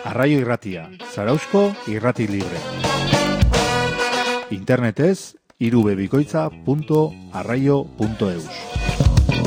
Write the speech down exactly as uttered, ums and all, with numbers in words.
Arraio Irratia, Zarauzko irrati libre. Internetez, irubebikoitza punto arraio punto eus.